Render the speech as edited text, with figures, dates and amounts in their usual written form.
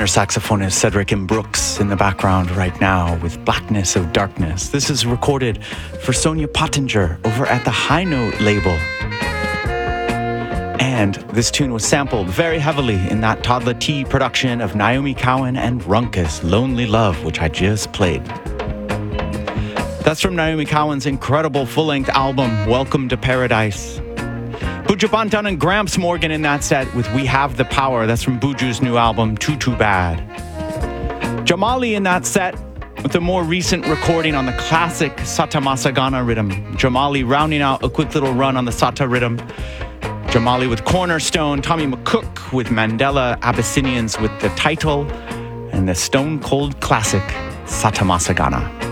tenor saxophonist Cedric M. Brooks in the background right now with Blackness of Darkness. This is recorded for Sonia Pottinger over at the High Note label. And this tune was sampled very heavily in that Toddla T production of Naomi Cowan and Runckus, Lonely Love, which I just played. That's from Naomi Cowan's incredible full-length album, Welcome to Paradise. Buju Banton and Gramps Morgan in that set with We Have the Power. That's from Buju's new album, Too Bad. Jamali in that set with a more recent recording on the classic Sata Masagana rhythm. Jamali rounding out a quick little run on the Sata rhythm. Jamali with Cornerstone, Tommy McCook with Mandela, Abyssinians with The Title, and the stone cold classic Sata Masagana.